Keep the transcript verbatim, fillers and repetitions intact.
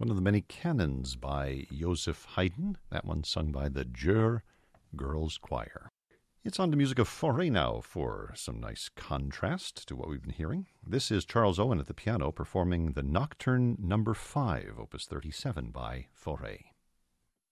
one of the many canons by Joseph Haydn, that one sung by the Jur Girls Choir. It's on to music of Fauré now for some nice contrast to what we've been hearing. This is Charles Owen at the piano performing the Nocturne Number five, Opus thirty-seven by Fauré.